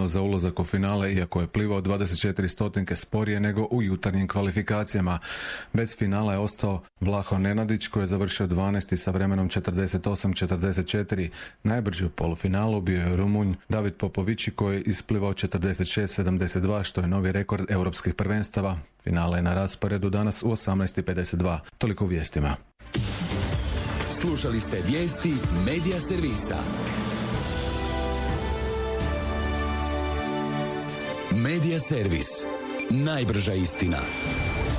dovoljno za ulazak u finale, iako je plivao 24 stotinke sporije nego u jutarnjim kvalifikacijama. Bez finala je ostao Vlaho Nenadić koji je završio 12. sa vremenom 48.44. Najbrži u polufinalu bio je Rumunj David Popovići koji je isplivao 46.72 što je novi rekord europskih prvenstava. Finale je na rasporedu danas u 18.52. Toliko u vijestima. Slušali ste vijesti Medija servisa. Medija servis. Najbrža istina.